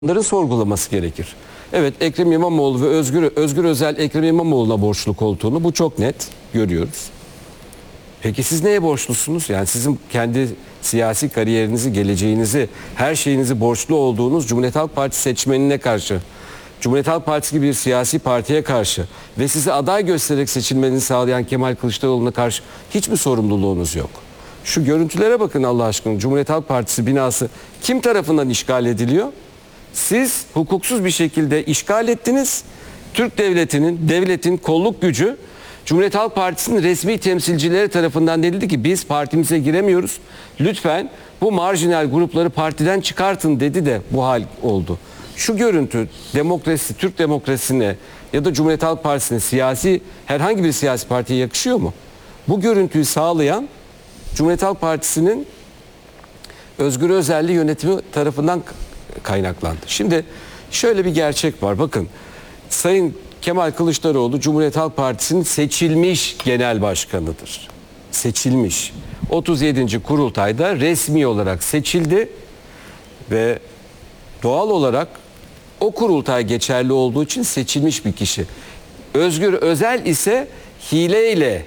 Bunların sorgulaması gerekir. Evet, Ekrem İmamoğlu ve Özgür Özel Ekrem İmamoğlu'na borçlu koltuğunu, bu çok net görüyoruz. Peki siz neye borçlusunuz? Yani sizin kendi siyasi kariyerinizi, geleceğinizi, her şeyinizi borçlu olduğunuz Cumhuriyet Halk Partisi seçmenine karşı, Cumhuriyet Halk Partisi gibi bir siyasi partiye karşı ve sizi aday göstererek seçilmenizi sağlayan Kemal Kılıçdaroğlu'na karşı hiç mi sorumluluğunuz yok? Şu görüntülere bakın Allah aşkına. Cumhuriyet Halk Partisi binası kim tarafından işgal ediliyor? Siz hukuksuz bir şekilde işgal ettiniz. Türk devletin kolluk gücü Cumhuriyet Halk Partisi'nin resmi temsilcileri tarafından denildi ki biz partimize giremiyoruz. Lütfen bu marjinal grupları partiden çıkartın dedi de bu hal oldu. Şu görüntü demokrasi, Türk demokrasisine ya da Cumhuriyet Halk Partisi'ne herhangi bir siyasi partiye yakışıyor mu? Bu görüntüyü sağlayan Cumhuriyet Halk Partisi'nin Özgür Özel'li yönetimi tarafından kaynaklandı. Şimdi şöyle bir gerçek var. Bakın, Sayın Kemal Kılıçdaroğlu Cumhuriyet Halk Partisi'nin seçilmiş genel başkanıdır. Seçilmiş. 37. kurultayda resmi olarak seçildi ve doğal olarak o kurultay geçerli olduğu için seçilmiş bir kişi. Özgür Özel ise hileyle,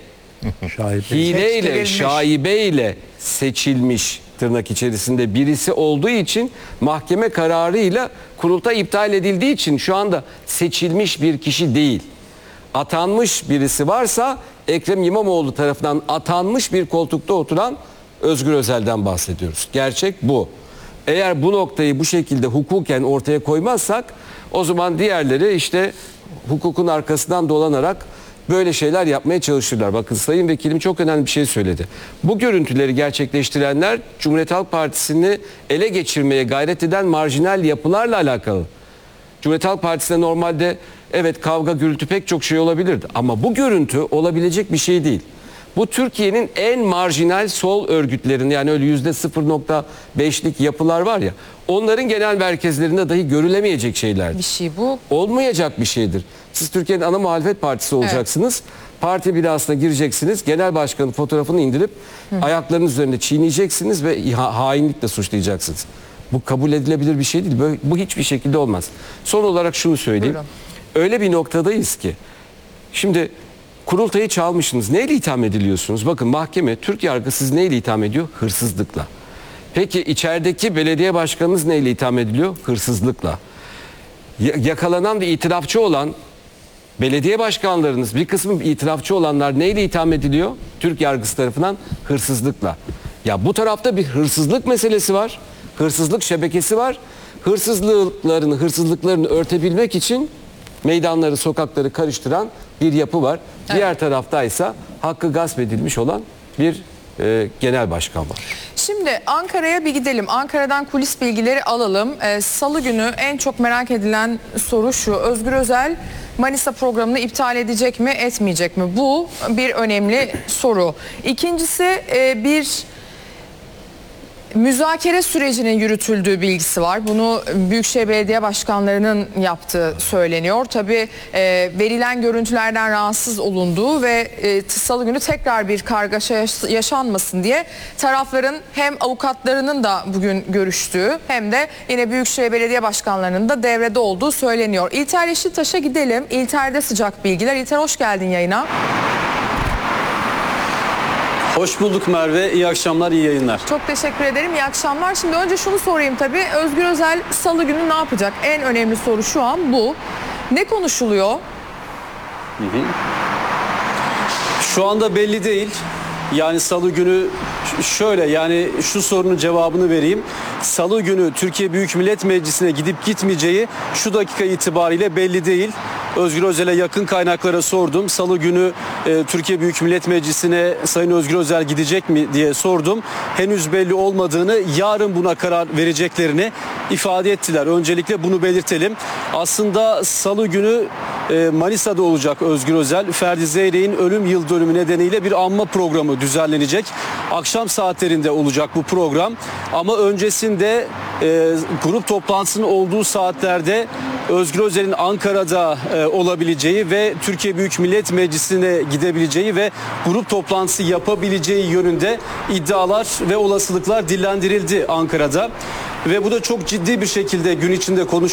şaibeyle seçilmiş tırnak içerisinde birisi olduğu için mahkeme kararıyla kurultay iptal edildiği için şu anda seçilmiş bir kişi değil. Atanmış birisi varsa Ekrem İmamoğlu tarafından atanmış bir koltukta oturan Özgür Özel'den bahsediyoruz. Gerçek bu. Eğer bu noktayı bu şekilde hukuken ortaya koymazsak o zaman diğerleri işte hukukun arkasından dolanarak böyle şeyler yapmaya çalışırlar. Bakın, Sayın Vekilim çok önemli bir şey söyledi. Bu görüntüleri gerçekleştirenler Cumhuriyet Halk Partisi'ni ele geçirmeye gayret eden marjinal yapılarla alakalı. Cumhuriyet Halk Partisi'ne normalde evet kavga, gürültü pek çok şey olabilirdi. Ama bu görüntü olabilecek bir şey değil. Bu Türkiye'nin en marjinal sol örgütlerinin, yani öyle %0.5'lik yapılar var ya, onların genel merkezlerinde dahi görülemeyecek şeylerdir. Bir şey bu. Olmayacak bir şeydir. Siz Türkiye'nin ana muhalefet partisi olacaksınız. Evet. Parti binasına gireceksiniz. Genel başkanın fotoğrafını indirip ayaklarınız üzerinde çiğneyeceksiniz ve hainlikle suçlayacaksınız. Bu kabul edilebilir bir şey değil. Bu hiçbir şekilde olmaz. Son olarak şunu söyleyeyim. Buyurun. Öyle bir noktadayız ki şimdi kurultayı çalmışsınız. Neyle itham ediliyorsunuz? Bakın, mahkeme, Türk yargısı sizi neyle itham ediyor? Hırsızlıkla. Peki içerideki belediye başkanınız neyle itham ediliyor? Hırsızlıkla. Yakalanan ve itirafçı olan belediye başkanlarınız, bir kısmı itirafçı olanlar neyle itham ediliyor? Türk yargısı tarafından hırsızlıkla. Ya bu tarafta bir hırsızlık meselesi var. Hırsızlık şebekesi var. Hırsızlıklarını örtebilmek için meydanları, sokakları karıştıran bir yapı var. Evet. Diğer taraftaysa hakkı gasp edilmiş olan bir genel başkan var. Şimdi Ankara'ya bir gidelim. Ankara'dan kulis bilgileri alalım. Salı günü en çok merak edilen soru şu: Özgür Özel Manisa programını iptal edecek mi, etmeyecek mi? Bu bir önemli soru. İkincisi, bir müzakere sürecinin yürütüldüğü bilgisi var. Bunu Büyükşehir Belediye Başkanlarının yaptığı söyleniyor. Tabii verilen görüntülerden rahatsız olunduğu ve Salı günü tekrar bir kargaşa yaşanmasın diye tarafların hem avukatlarının da bugün görüştüğü hem de yine Büyükşehir Belediye Başkanlarının da devrede olduğu söyleniyor. İlter Yeşiltaş'a gidelim. İlter'de sıcak bilgiler. İlter, hoş geldin yayına. Hoş bulduk Merve. İyi akşamlar, iyi yayınlar. Çok teşekkür ederim. İyi akşamlar. Şimdi önce şunu sorayım tabii. Özgür Özel Salı günü ne yapacak? En önemli soru şu an bu. Ne konuşuluyor? Şu anda belli değil. Yani Salı günü şöyle, yani şu sorunun cevabını vereyim. Salı günü Türkiye Büyük Millet Meclisi'ne gidip gitmeyeceği şu dakika itibariyle belli değil. Özgür Özel'e yakın kaynaklara sordum. Salı günü Türkiye Büyük Millet Meclisi'ne Sayın Özgür Özel gidecek mi diye sordum. Henüz belli olmadığını, yarın buna karar vereceklerini ifade ettiler. Öncelikle bunu belirtelim. Aslında Salı günü Manisa'da olacak Özgür Özel. Ferdi Zeyrek'in ölüm yıl dönümü nedeniyle bir anma programı düzenlenecek. Akşam saatlerinde olacak bu program. Ama öncesinde grup toplantısının olduğu saatlerde Özgür Özel'in Ankara'da olabileceği ve Türkiye Büyük Millet Meclisi'ne gidebileceği ve grup toplantısı yapabileceği yönünde iddialar ve olasılıklar dillendirildi Ankara'da. Ve bu da çok ciddi bir şekilde gün içinde konuşuldu.